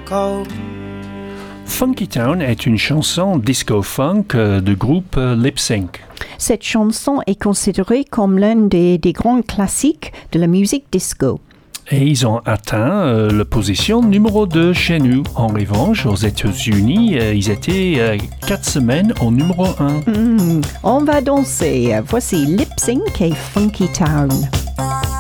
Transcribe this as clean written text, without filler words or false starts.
cold. Funky Town est une chanson disco-funk du groupe Lip Sync. Cette chanson est considérée comme l'un des grands classiques de la musique disco. Et ils ont atteint la position numéro 2 chez nous. En revanche, aux États-Unis, ils étaient 4 semaines au numéro 1. On va danser. Voici Lip Sync et Funky Town.